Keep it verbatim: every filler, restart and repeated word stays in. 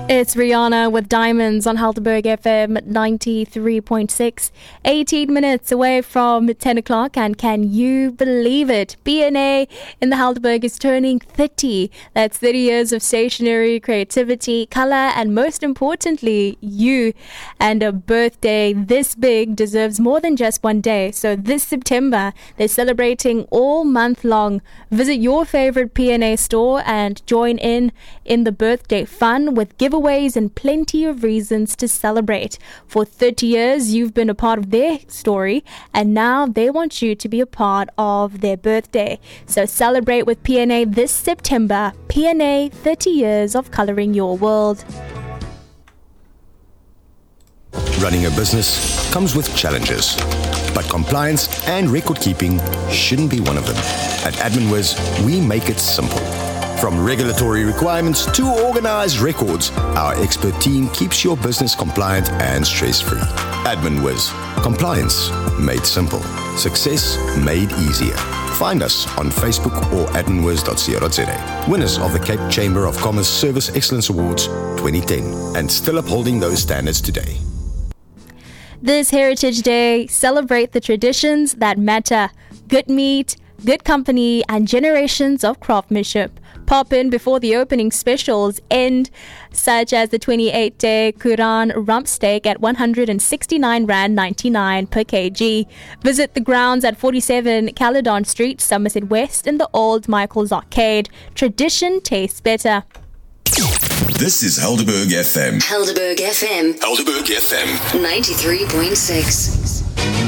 It's Rihanna with Diamonds on Helderberg F M ninety-three point six. eighteen minutes away from ten o'clock, and can you believe it? B N A in the Helderberg is turning thirty. That's thirty years of stationery, creativity, color, and most importantly, you. And a birthday this big deserves more than just one day. So this September, they're celebrating all month long. Visit your favorite P N A store and join in in the birthday fun with giveaways and plenty of reasons to celebrate. For thirty years, you've been a part of their story, and now they want you to be a part of their birthday. So celebrate with P N A this September. P N A, thirty years of coloring your world. Running a business comes with challenges, but compliance and record keeping shouldn't be one of them. At AdminWiz, we make it simple. From regulatory requirements to organized records, our expert team keeps your business compliant and stress-free. AdminWiz, compliance made simple, success made easier. Find us on Facebook or adminwiz dot co dot za. Winners of the Cape Chamber of Commerce Service Excellence Awards twenty ten, and still upholding those standards today. This Heritage Day, celebrate the traditions that matter. Good meat, good company, and generations of craftsmanship. Pop in before the opening specials end, such as the twenty-eight day Quran rump steak at one hundred sixty-nine rand ninety-nine per kg. Visit the grounds at forty-seven Caledon Street, Somerset West, in the old Michael's Arcade. Tradition tastes better. This is Helderberg F M. Helderberg F M. Helderberg F M. ninety-three point six.